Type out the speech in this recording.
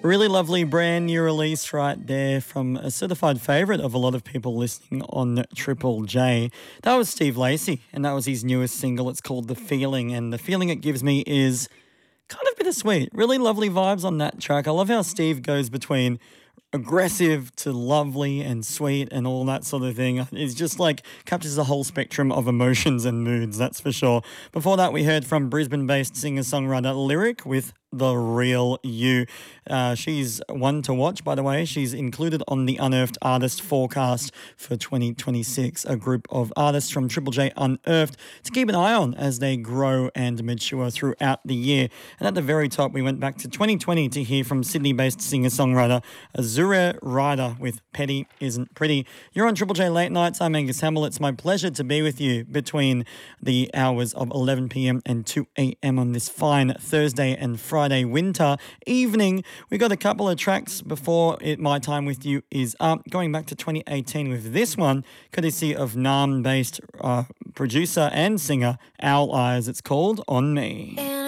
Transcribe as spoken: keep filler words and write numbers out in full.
Really lovely brand new release right there from a certified favourite of a lot of people listening on Triple J. That was Steve Lacy, and that was his newest single. It's called The Feeling, and the feeling it gives me is kind of bittersweet. Really lovely vibes on that track. I love how Steve goes between aggressive to lovely and sweet and all that sort of thing. It's just like captures the whole spectrum of emotions and moods, that's for sure. Before that, we heard from Brisbane-based singer-songwriter Lyric with The Real You. Uh, she's one to watch, by the way. She's included on the Unearthed Artist Forecast for twenty twenty-six, a group of artists from Triple J Unearthed to keep an eye on as they grow and mature throughout the year. And at the very top, we went back to twenty twenty to hear from Sydney-based singer-songwriter Azura Ryder with Petty Isn't Pretty. You're on Triple J Late Nights. I'm Angus Hamill. It's my pleasure to be with you between the hours of eleven p.m. and two a.m. on this fine Thursday and Friday winter evening. We got a couple of tracks before it, my time with you is up. Going back to twenty eighteen with this one, courtesy of Naarm-based uh, producer and singer Owl Eyes. It's called On Me.